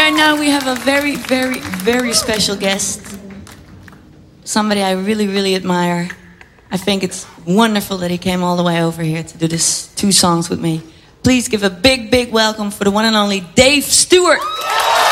right now we have a very, very, very special guest. Somebody I really, really admire. I think it's wonderful that he came all the way over here to do this 2 songs with me. Please give a big, big welcome for the one and only Dave Stewart.